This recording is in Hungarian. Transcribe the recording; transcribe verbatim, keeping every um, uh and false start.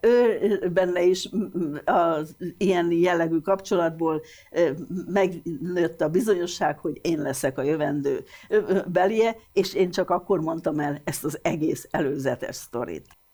ő benne is az ilyen jellegű kapcsolatból megnőtt a bizonyosság, hogy én leszek a jövendő belie, és én csak akkor mondtam el ezt az egész előzetes sztorit.